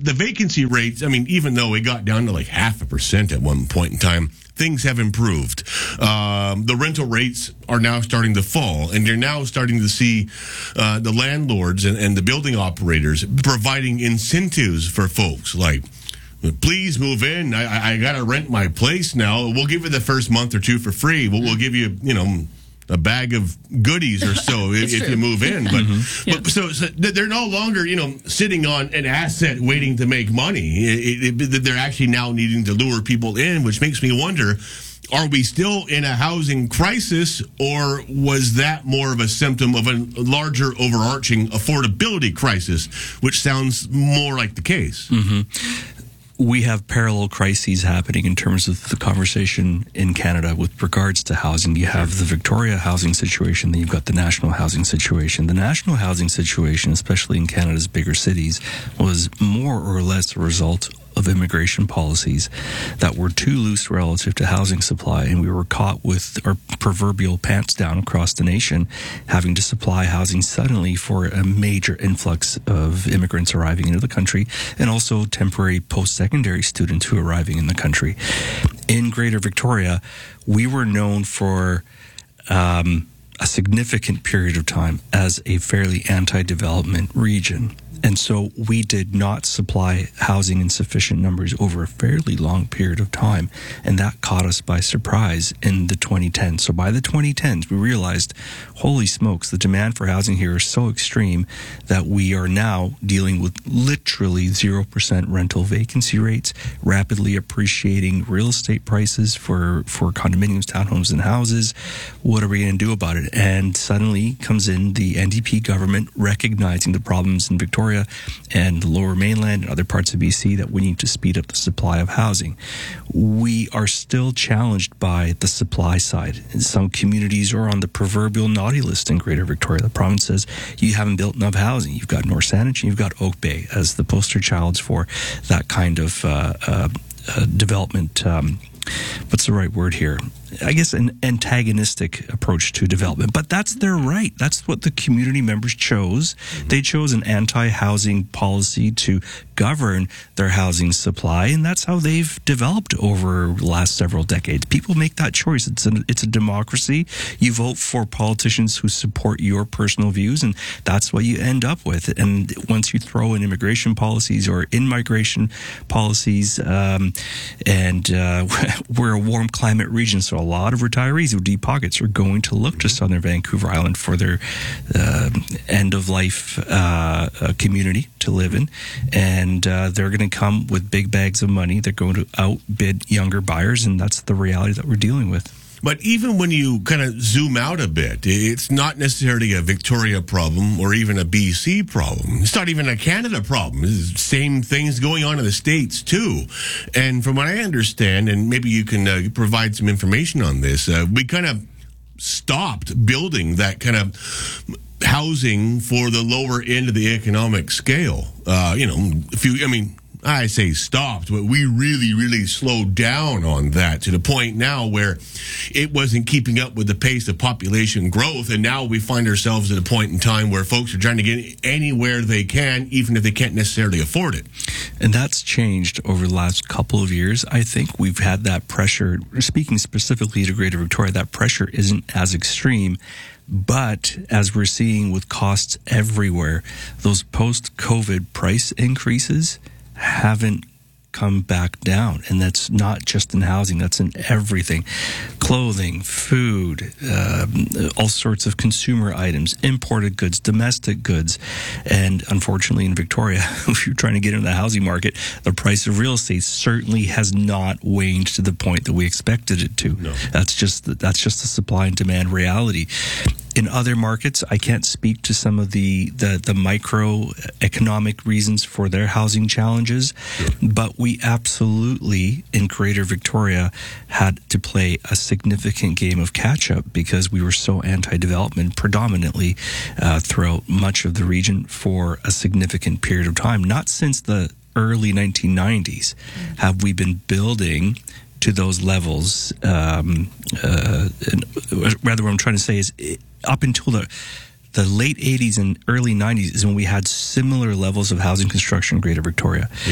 the vacancy rates, I mean, even though it got down to like 0.5% at one point in time, things have improved. The rental rates are now starting to fall, and you're now starting to see the landlords and the building operators providing incentives for folks like, please move in. I got to rent my place now. We'll give you the first month or two for free. We'll give you, a bag of goodies or so if you move in. But so they're no longer, sitting on an asset waiting to make money. They're actually now needing to lure people in, which makes me wonder, are we still in a housing crisis, or was that more of a symptom of a larger overarching affordability crisis, which sounds more like the case? We have parallel crises happening in terms of the conversation in Canada with regards to housing. You have the Victoria housing situation, then you've got the national housing situation. The national housing situation, especially in Canada's bigger cities, was more or less a result of immigration policies that were too loose relative to housing supply, and we were caught with our proverbial pants down across the nation, having to supply housing suddenly for a major influx of immigrants arriving into the country, and also temporary post-secondary students who are arriving in the country. In Greater Victoria, we were known for a significant period of time as a fairly anti-development region. And so we did not supply housing in sufficient numbers over a fairly long period of time. And that caught us by surprise in the 2010s. So by the 2010s, we realized, holy smokes, the demand for housing here is so extreme that we are now dealing with literally 0% rental vacancy rates, rapidly appreciating real estate prices for condominiums, townhomes, and houses. What are we going to do about it? And suddenly comes in the NDP government recognizing the problems in Victoria and the Lower Mainland and other parts of BC that we need to speed up the supply of housing. We are still challenged by the supply side. Some communities are on the proverbial naughty list in Greater Victoria. The province says you haven't built enough housing. You've got North Saanich and you've got Oak Bay as the poster childs for that kind of development. What's the right word here? I guess an antagonistic approach to development. But that's their right. That's what the community members chose. They chose an anti-housing policy to govern their housing supply, and that's how they've developed over the last several decades. People make that choice. It's a democracy. You vote for politicians who support your personal views, and that's what you end up with. And once you throw in immigration policies or in-migration policies, we're a warm climate region, so a lot of retirees with deep pockets are going to look to Southern Vancouver Island for their end-of-life community to live in, and they're going to come with big bags of money. They're going to outbid younger buyers, and that's the reality that we're dealing with. But even when you kind of zoom out a bit, it's not necessarily a Victoria problem or even a BC problem. It's not even a Canada problem. It's the same things going on in the States, too. And from what I understand, and maybe you can provide some information on this, we kind of stopped building that kind of housing for the lower end of the economic scale. I say stopped, but we really, really slowed down on that to the point now where it wasn't keeping up with the pace of population growth. And now we find ourselves at a point in time where folks are trying to get anywhere they can, even if they can't necessarily afford it. And that's changed over the last couple of years. I think we've had that pressure, speaking specifically to Greater Victoria, that pressure isn't as extreme. But as we're seeing with costs everywhere, those post-COVID price increases haven't come back down. And that's not just in housing, that's in everything. Clothing, food, all sorts of consumer items, imported goods, domestic goods. And unfortunately in Victoria, if you're trying to get into the housing market, the price of real estate certainly has not waned to the point that we expected it to. No. That's just the supply and demand reality. In other markets, I can't speak to some of the microeconomic reasons for their housing challenges, but we absolutely, in Greater Victoria, had to play a significant game of catch-up because we were so anti-development predominantly throughout much of the region for a significant period of time. Not since the early 1990s have we been building to those levels. Rather, what I'm trying to say is up until the late 80s and early 90s is when we had similar levels of housing construction in Greater Victoria.